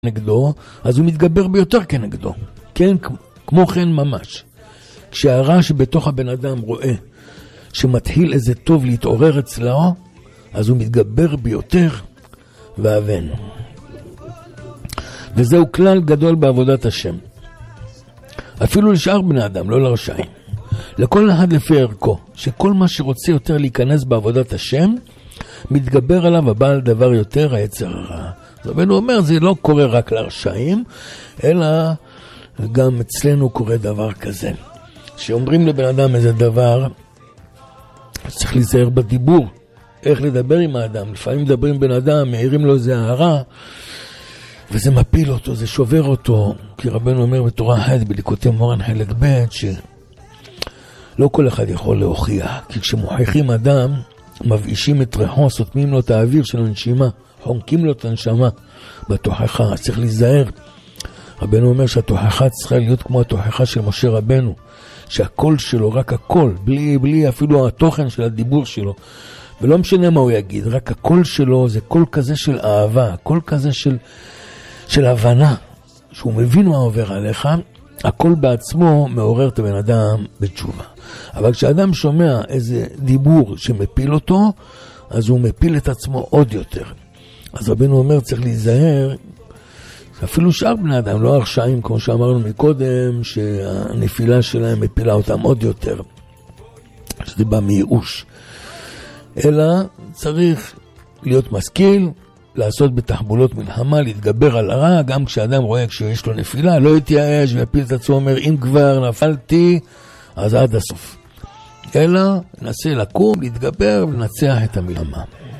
נגדו, אז הוא מתגבר ביותר כנגדו. כן, כמו כן ממש. כשהרע שבתוך הבן אדם רואה שמתחיל איזה טוב להתעורר אצלו, אז הוא מתגבר ביותר ואבן. וזהו כלל גדול בעבודת השם. אפילו לשאר בני אדם, לא לרשעים. לכל אחד לפי ערכו, שכל מה שרוצה יותר להיכנס בעבודת השם, מתגבר עליו הבעל דבר יותר היצר הרע. רבנו אומר, זה לא קורה רק לרשעים, אלא גם אצלנו קורה דבר כזה. שאומרים לבן אדם איזה דבר, צריך להיזהר בדיבור, איך לדבר עם האדם. לפעמים מדברים בן אדם, מעירים לו איזה הערה, וזה מפיל אותו, זה שובר אותו. כי רבנו אומר בתורה אחת, בליקוטי מורן חלק ב', שלא כל אחד יכול להוכיח. כי כשמוכיחים אדם, מבאישים את ריחו, סותמים לו את האוויר של הנשימה, חונקים לו את הנשמה בתוכחה. צריך להיזהר. רבנו אומר שהתוכחה צריכה להיות כמו התוכחה של משה רבנו, שהקול שלו, רק הקול, בלי אפילו התוכן של הדיבור שלו, ולא משנה מה הוא יגיד, רק הקול שלו זה קול כזה של אהבה, קול כזה של הבנה, שהוא מבין מה עובר עליך. הקול בעצמו מעורר את הבן אדם בתשובה. אבל כשאדם שומע איזה דיבור שמפיל אותו, אז הוא מפיל את עצמו עוד יותר. אז רבנו אומר, צריך להיזהר, אפילו שאר בני אדם, לא הרשעים, כמו שאמרנו מקודם, שהנפילה שלהם מפילה אותם עוד יותר. שזה בא מייאוש. אלא צריך להיות משכיל, לעשות בתחבולות מלחמה, להתגבר על הרע, גם כשאדם רואה כשיש לו נפילה, לא יתייאש ויפיל את עצמו, אומר, אם כבר נפלתי, אז עד הסוף. אלא ננסה לקום, להתגבר ולנצח את המלחמה.